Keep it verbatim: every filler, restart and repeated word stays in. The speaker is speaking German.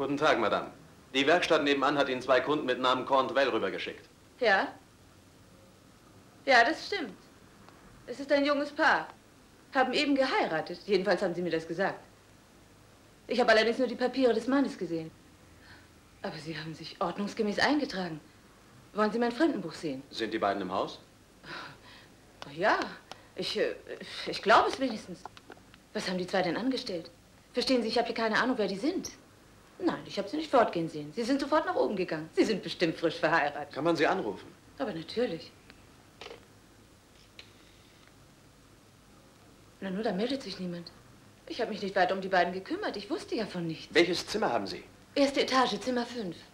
Guten Tag, Madame. Die Werkstatt nebenan hat Ihnen zwei Kunden mit Namen Cornwell rübergeschickt. Ja? Ja, das stimmt. Es ist ein junges Paar. Haben eben geheiratet. Jedenfalls haben sie mir das gesagt. Ich habe allerdings nur die Papiere des Mannes gesehen. Aber Sie haben sich ordnungsgemäß eingetragen. Wollen Sie mein Fremdenbuch sehen? Sind die beiden im Haus? Ja, ich, ich glaube es wenigstens. Was haben die zwei denn angestellt? Verstehen Sie, ich habe hier keine Ahnung, wer die sind. Nein, ich habe sie nicht fortgehen sehen. Sie sind sofort nach oben gegangen. Sie sind bestimmt frisch verheiratet. Kann man sie anrufen? Aber natürlich. Na nur, da meldet sich niemand. Ich habe mich nicht weiter um die beiden gekümmert. Ich wusste ja von nichts. Welches Zimmer haben Sie? Erste Etage, Zimmer fünf.